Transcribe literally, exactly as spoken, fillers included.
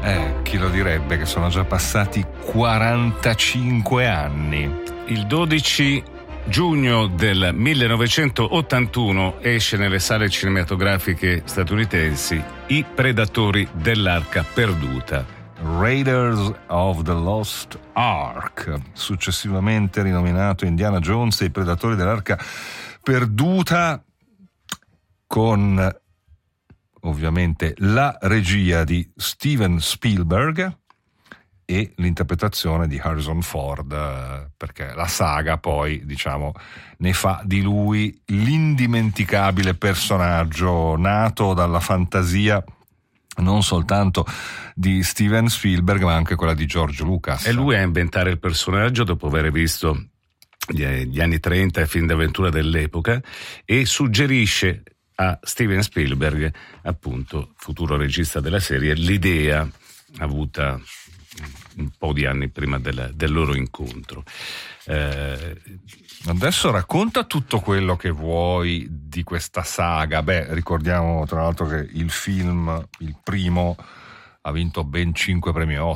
Eh, chi lo direbbe che sono già passati quarantacinque anni. Il dodici giugno del millenovecentottantuno esce nelle sale cinematografiche statunitensi I Predatori dell'Arca Perduta. Raiders of the Lost Ark, successivamente rinominato Indiana Jones e I Predatori dell'Arca Perduta, con ovviamente la regia di Steven Spielberg e l'interpretazione di Harrison Ford, perché la saga poi, diciamo, ne fa di lui l'indimenticabile personaggio nato dalla fantasia non soltanto di Steven Spielberg ma anche quella di George Lucas. E lui a inventare il personaggio dopo aver visto gli, gli anni trenta e film d'avventura dell'epoca, e suggerisce a Steven Spielberg, appunto futuro regista della serie, l'idea avuta un po' di anni prima del, del loro incontro. Eh, Adesso racconta tutto quello che vuoi di questa saga. Beh, ricordiamo tra l'altro che il film, il primo, ha vinto ben cinque premi Oscar.